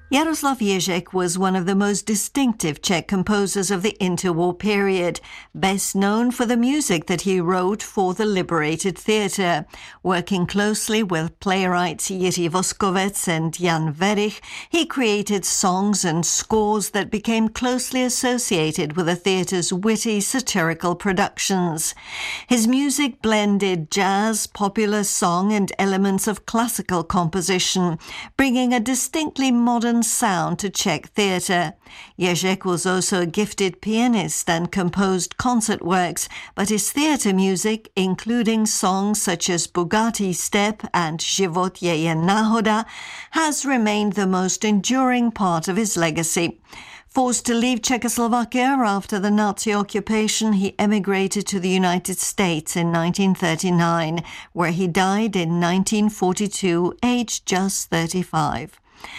Jaroslav Ježek was one of the most distinctive Czech composers of the interwar period, best known for the music that he wrote for the Liberated Theatre. Working closely with playwrights Jiří Voskovec and Jan Werich, he created songs and scores that became closely associated with the theatre's witty, satirical productions. His music blended jazz, popular song and elements of classical composition, bringing a distinctly modern sound to Czech theatre. Ježek was also a gifted pianist and composed concert works, but his theatre music, including songs such as Bugatti Step and Život je jen náhoda, has remained the most enduring part of his legacy. Forced to leave Czechoslovakia after the Nazi occupation, he emigrated to the United States in 1939, where he died in 1942, aged just 35.